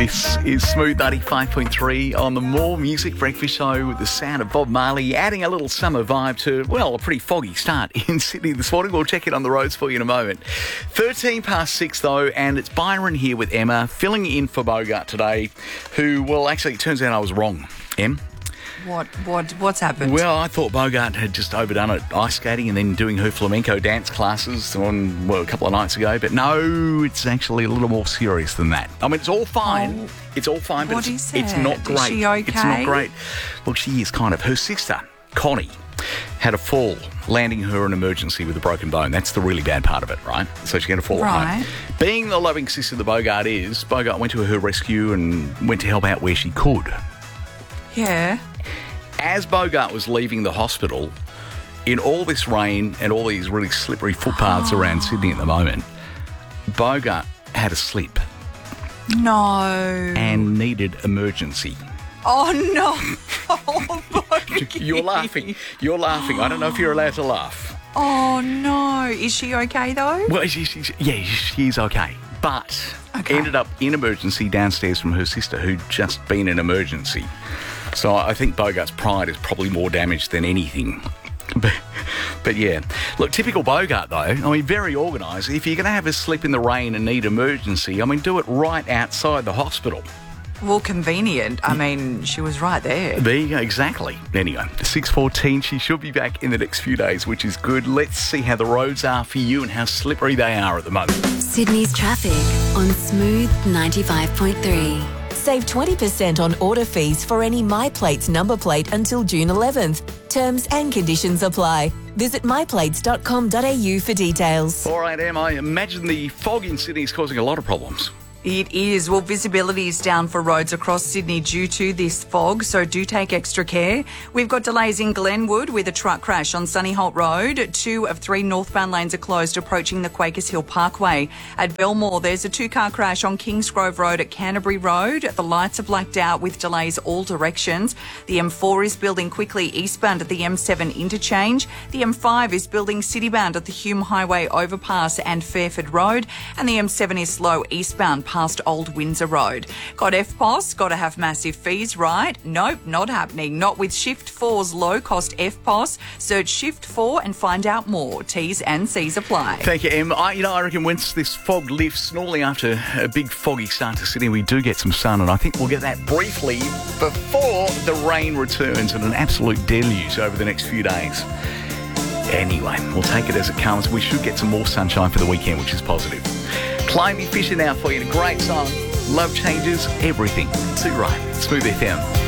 This is Smooth 95.3 on the More Music Breakfast Show with the sound of Bob Marley, adding a little summer vibe to, well, a pretty foggy start in Sydney this morning. We'll check it on the roads for you in a moment. 13 past 6 though, and it's Byron here with Emma, filling in for Bogart today, who, well, actually, it turns out I was wrong. Em? What's happened? Well, I thought Bogart had just overdone it, ice skating and then doing her flamenco dance classes a couple of nights ago. But no, it's actually a little more serious than that. I mean, it's all fine. It's all fine, but it's not great. Is she okay? It's not great. Well, she is kind of. Her sister, Connie, had a fall, landing her in emergency with a broken bone. That's the really bad part of it, right? So she had a fall at home. Being the loving sister that Bogart is, Bogart went to her rescue and went to help out where she could. Yeah. As Bogart was leaving the hospital, in all this rain and all these really slippery footpaths around Sydney at the moment, Bogart had a slip. No. And needed emergency. Oh, no. Oh, Bogart. You're laughing. I don't know if you're allowed to laugh. Oh, no. Is she okay, though? Well, she's okay. But ended up in emergency downstairs from her sister, who'd just been in emergency. So I think Bogart's pride is probably more damaged than anything. But yeah. Look, typical Bogart, though. I mean, very organised. If you're going to have a slip in the rain and need emergency, I mean, do it right outside the hospital. Well, convenient. I mean, she was right there. There you go, exactly. Anyway, 6:14, she should be back in the next few days, which is good. Let's see how the roads are for you and how slippery they are at the moment. Sydney's traffic on Smooth 95.3. Save 20% on order fees for any MyPlates number plate until June 11th. Terms and conditions apply. Visit myplates.com.au for details. All right, Em, I imagine the fog in Sydney is causing a lot of problems. It is. Well, visibility is down for roads across Sydney due to this fog, so do take extra care. We've got delays in Glenwood with a truck crash on Sunnyholt Road. 2 of 3 northbound lanes are closed approaching the Quakers Hill Parkway. At Belmore, there's a 2-car crash on Kingsgrove Road at Canterbury Road. The lights are blacked out with delays all directions. The M4 is building quickly eastbound at the M7 interchange. The M5 is building citybound at the Hume Highway overpass and Fairford Road. And the M7 is slow eastbound past Old Windsor Road. Got FPOS? Got to have massive fees, right? Nope, not happening. Not with Shift 4's low-cost FPOS. Search Shift 4 and find out more. T's and C's apply. Thank you, Em. I reckon once this fog lifts, normally after a big foggy start to Sydney, we do get some sun, and I think we'll get that briefly before the rain returns and an absolute deluge over the next few days. Anyway, we'll take it as it comes. We should get some more sunshine for the weekend, which is positive. Climby Fisher now for you. A great song. Love changes everything. Too right. Smooth FM.